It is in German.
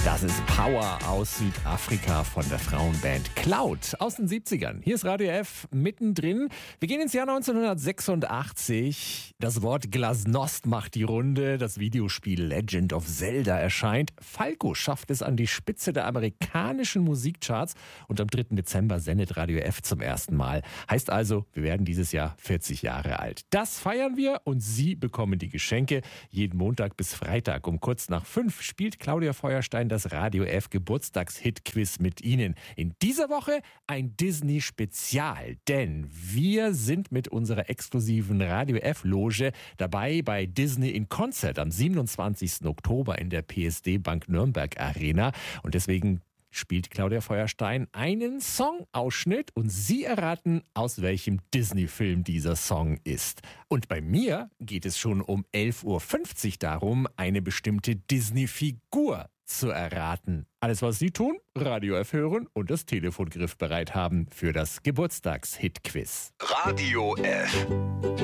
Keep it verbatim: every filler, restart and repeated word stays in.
Das ist Power aus Südafrika von der Frauenband Cloud aus den siebzigern. Hier ist Radio F mittendrin. Wir gehen ins Jahr neunzehnhundertsechsundachtzig. Das Wort Glasnost macht die Runde. Das Videospiel Legend of Zelda erscheint. Falco schafft es an die Spitze der amerikanischen Musikcharts. Und am dritten Dezember sendet Radio F zum ersten Mal. Heißt also, wir werden dieses Jahr vierzig Jahre alt. Das feiern wir und Sie bekommen die Geschenke. Jeden Montag bis Freitag um kurz nach fünf spielt Claudia Feuerstein das Radio F Geburtstags-Hit-Quiz mit Ihnen. In dieser Woche ein Disney-Spezial, denn wir sind mit unserer exklusiven Radio F-Loge dabei bei Disney in Konzert am siebenundzwanzigsten Oktober in der P S D Bank Nürnberg Arena. Und deswegen spielt Claudia Feuerstein einen Songausschnitt und Sie erraten, aus welchem Disney-Film dieser Song ist. Und bei mir geht es schon um elf Uhr fünfzig darum, eine bestimmte Disney-Figur zu erraten. Alles, was Sie tun, Radio F hören und das Telefon griffbereit haben für das Geburtstags-Hit-Quiz. Radio F.